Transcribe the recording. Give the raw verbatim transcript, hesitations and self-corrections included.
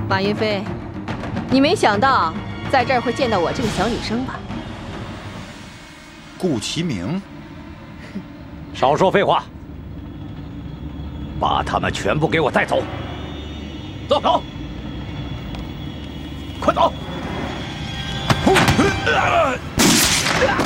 马云飞，你没想到在这儿会见到我这个小女生吧？ 顾其明， 少说废话，把他们全部给我带走。走，走，快走！